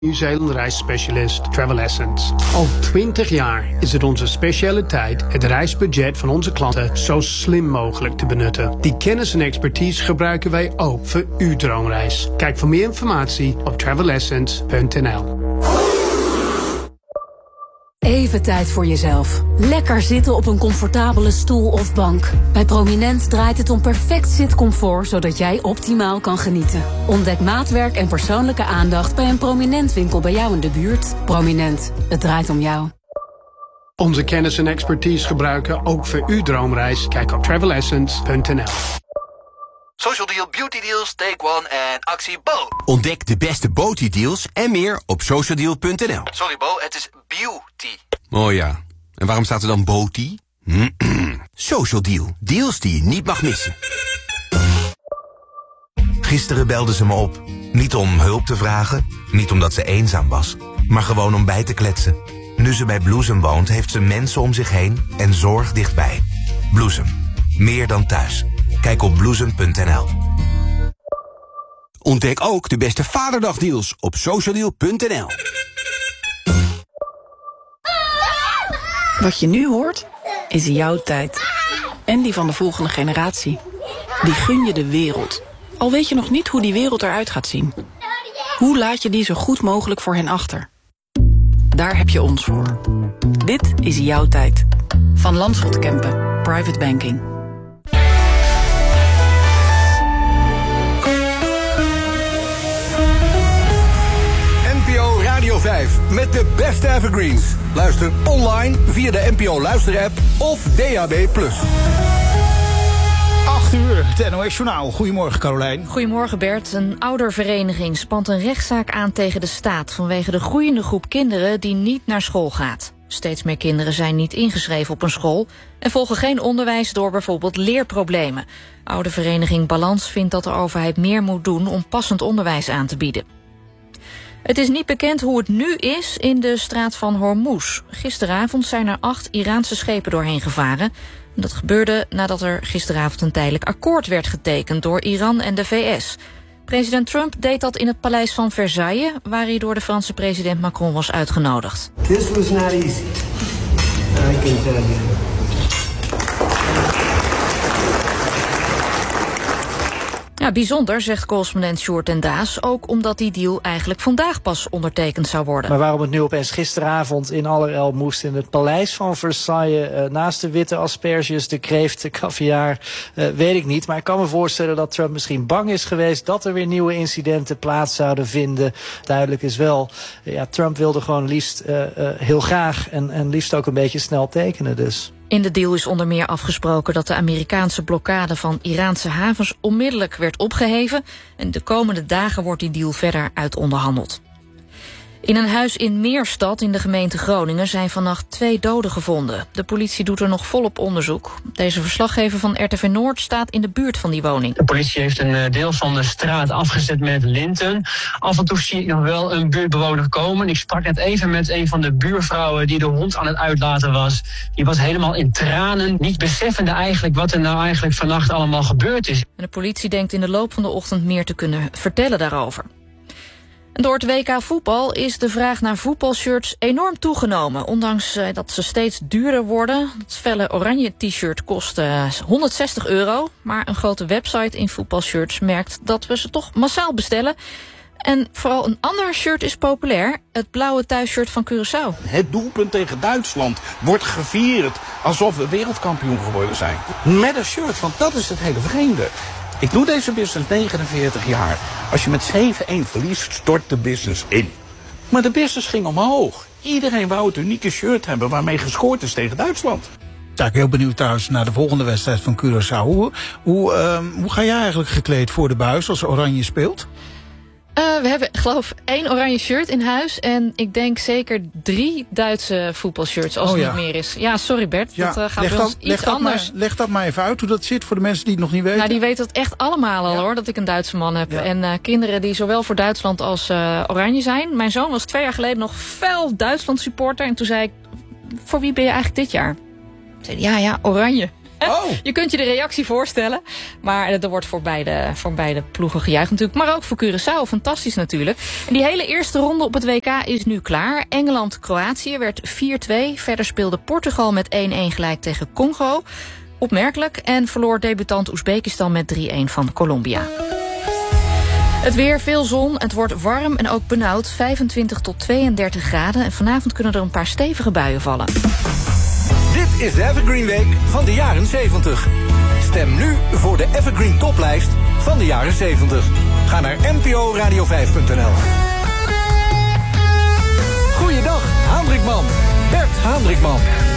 Nieuw-Zeeland reisspecialist Travel Essence. Al 20 jaar is het onze specialiteit het reisbudget van onze klanten zo slim mogelijk te benutten. Die kennis en expertise gebruiken wij ook voor uw droomreis. Kijk voor meer informatie op travelessence.nl. Even tijd voor jezelf. Lekker zitten op een comfortabele stoel of bank. Bij Prominent draait het om perfect zitcomfort, zodat jij optimaal kan genieten. Ontdek maatwerk en persoonlijke aandacht bij een Prominent winkel bij jou in de buurt. Prominent, het draait om jou. Onze kennis en expertise gebruiken ook voor uw droomreis. Kijk op travelessence.nl. Social Deal, Beauty Deals, Take One en actie Bo. Ontdek de beste Beauty deals en meer op socialdeal.nl. Sorry Bo, het is beauty. Oh ja, en waarom staat er dan Beauty? Social Deal, deals die je niet mag missen. Gisteren belde ze me op. Niet om hulp te vragen, niet omdat ze eenzaam was, maar gewoon om bij te kletsen. Nu ze bij Bloesem woont, heeft ze mensen om zich heen en zorg dichtbij. Bloesem, meer dan thuis. Kijk op bloesem.nl. Ontdek ook de beste Vaderdagdeals op socialdeal.nl. Wat je nu hoort, is jouw tijd. En die van de volgende generatie. Die gun je de wereld. Al weet je nog niet hoe die wereld eruit gaat zien. Hoe laat je die zo goed mogelijk voor hen achter? Daar heb je ons voor. Dit is jouw tijd. Van Landschot Kempen, Private Banking. NPO Radio 5 met de beste evergreens. Luister online via de NPO Luister-app of DAB+. 8 uur, het NOS Journaal. Goedemorgen, Carolijn. Goedemorgen, Bert. Een oudervereniging spant een rechtszaak aan tegen de staat vanwege de groeiende groep kinderen die niet naar school gaat. Steeds meer kinderen zijn niet ingeschreven op een school en volgen geen onderwijs door bijvoorbeeld leerproblemen. Oudervereniging Balans vindt dat de overheid meer moet doen om passend onderwijs aan te bieden. Het is niet bekend hoe het nu is in de straat van Hormuz. Gisteravond zijn er 8 Iraanse schepen doorheen gevaren. Dat gebeurde nadat er gisteravond een tijdelijk akkoord werd getekend door Iran en de VS. President Trump deed dat in het paleis van Versailles, waar hij door de Franse president Macron was uitgenodigd. This was not easy. I can tell you. Ja, bijzonder, zegt correspondent Sjoerd en Daas. Ook omdat die deal eigenlijk vandaag pas ondertekend zou worden. Maar waarom het nu opeens gisteravond in allerijl moest in het paleis van Versailles, naast de witte asperges, de kreeft, de caviar, weet ik niet. Maar ik kan me voorstellen dat Trump misschien bang is geweest dat er weer nieuwe incidenten plaats zouden vinden. Duidelijk is wel, Trump wilde gewoon liefst heel graag en liefst ook een beetje snel tekenen dus. In de deal is onder meer afgesproken dat de Amerikaanse blokkade van Iraanse havens onmiddellijk werd opgeheven. En de komende dagen wordt die deal verder uitonderhandeld. In een huis in Meerstad in de gemeente Groningen zijn vannacht 2 doden gevonden. De politie doet er nog volop onderzoek. Deze verslaggever van RTV Noord staat in de buurt van die woning. De politie heeft een deel van de straat afgezet met linten. Af en toe zie ik nog wel een buurtbewoner komen. Ik sprak net even met een van de buurvrouwen die de hond aan het uitlaten was. Die was helemaal in tranen, niet beseffende eigenlijk wat er nou eigenlijk vannacht allemaal gebeurd is. En de politie denkt in de loop van de ochtend meer te kunnen vertellen daarover. En door het WK voetbal is de vraag naar voetbalshirts enorm toegenomen. Ondanks dat ze steeds duurder worden. Het felle oranje t-shirt kost €160. Maar een grote website in voetbalshirts merkt dat we ze toch massaal bestellen. En vooral een ander shirt is populair. Het blauwe thuisshirt van Curaçao. Het doelpunt tegen Duitsland wordt gevierd alsof we wereldkampioen geworden zijn. Met een shirt, want dat is het hele vreemde. Ik doe deze business 49 jaar. Als je met 7-1 verliest, stort de business in. Maar de business ging omhoog. Iedereen wou het unieke shirt hebben waarmee gescoord is tegen Duitsland. Ja, ik ben heel benieuwd trouwens naar de volgende wedstrijd van Curaçao. Hoe ga jij eigenlijk gekleed voor de buis als Oranje speelt? We hebben, geloof 1 oranje shirt in huis. En ik denk zeker 3 Duitse voetbalshirts als het niet meer is. Ja, sorry Bert, dat gaat bij ons iets anders. Leg dat maar even uit hoe dat zit voor de mensen die het nog niet weten. Nou, die weten het echt allemaal al hoor, dat ik een Duitse man heb. Ja. En kinderen die zowel voor Duitsland als Oranje zijn. Mijn zoon was 2 jaar geleden nog fel Duitsland supporter. En toen zei ik, voor wie ben je eigenlijk dit jaar? Zei hij, ja, Oranje. Je kunt je de reactie voorstellen. Maar er wordt voor beide ploegen gejuicht natuurlijk. Maar ook voor Curaçao. Fantastisch natuurlijk. En die hele eerste ronde op het WK is nu klaar. Engeland-Kroatië werd 4-2. Verder speelde Portugal met 1-1 gelijk tegen Congo. Opmerkelijk. En verloor debutant Oezbekistan met 3-1 van Colombia. Het weer, veel zon, het wordt warm en ook benauwd. 25 tot 32 graden. En vanavond kunnen er een paar stevige buien vallen. Dit is de Evergreen Week van de jaren 70. Stem nu voor de Evergreen Toplijst van de jaren 70. Ga naar nporadio5.nl. Goeiedag, Haandrikman. Bert Haandrikman.